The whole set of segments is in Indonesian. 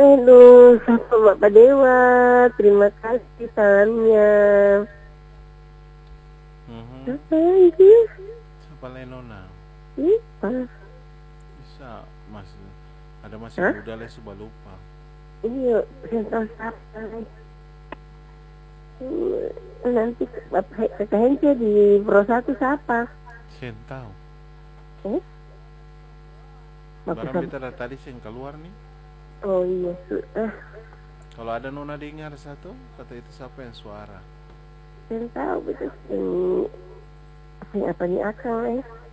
Aduh, sama Bapak Dewa, terima kasih salamnya. Apa lagi? Siapa Lenona? Lupa. Bisa masih Hah? muda lah sudah lupa. Iya, sental siapa? Nanti Bapak Kakak Hence di Pro 1 siapa? Sen tahu. Eh? Barang beta dari tadi sen keluar nih. Oh iya, Kalau ada nona dengar satu, kata itu siapa yang suara? saya tahu betul. Apa nih akal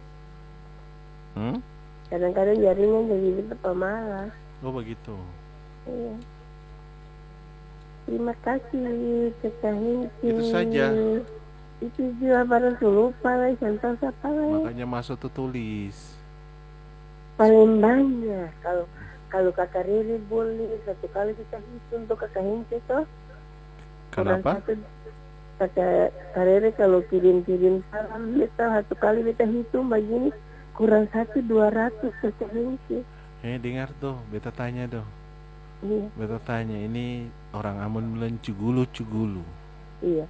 Kadang-kadang jaringan jadi pemalas. Oh begitu. Iya. Terima kasih Kakak Hence. Itu saja. Itu juga baru lupa lah, contoh siapa lah. Makanya masuk tuh tulis. Paling banyak kalau Kakak Riri boleh satu kali kita hitung untuk Kakak Hence toh. Kenapa? Kakak Riri kalau kirim salam kita satu kali kita hitung begini kurang 200 Kakak Hence. Dengar tuh, beta tanya tuh. Iya. Beta tanya, ini orang Ambon bilang cugulu. Iya.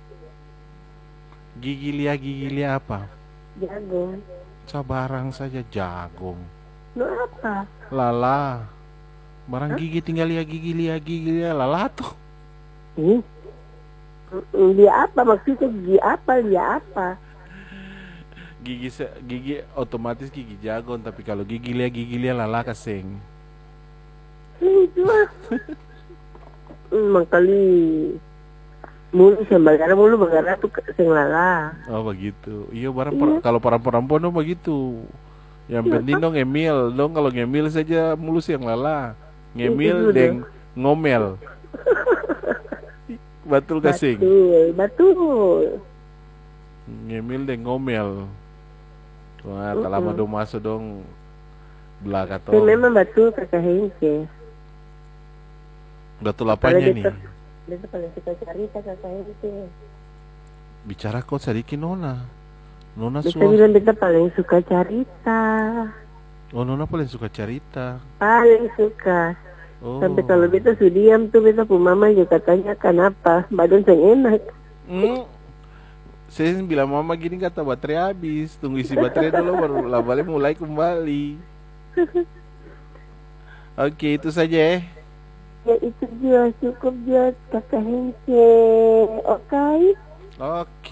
Gigi lia apa? Jagung. Sabarang saja jagung. Lo apa? Lala. Barang gigi tinggal gigi lia lala tuh. Dia apa maksudnya gigi apa? Dia apa? Gigi otomatis gigi jagung, tapi kalau gigi lia lala kaseng. Itu kali mulu sembagara mulu bagara tuh sing lala. Oh begitu. Iya kalau para perempuan dong begitu. Yang penting dong ngemil dong, kalau ngemil saja mulus yang lala. Ngemil deng ngomel. Betul kasing. Betul. Ngemil deng ngomel. Wah, kalau dong masuk dong belakang tuh. Memang betul Kakak Hence. Betul apanya nih? Dia paling suka cerita Kakak Hence. Bicara kok sedikit Nona. Nona Beta bilang beta paling suka cerita. Oh, Nona paling suka cerita. Paling suka. Oh. Sampai kalau beta sudiam tuh beta pu mama juga tanya kenapa badan saya enak. Saya bilang mama gini kata baterai habis, tunggu isi baterai dulu baru balik mulai kembali. Oke, itu saja Ya itu dia cukup dia Kakak Hence. Oke.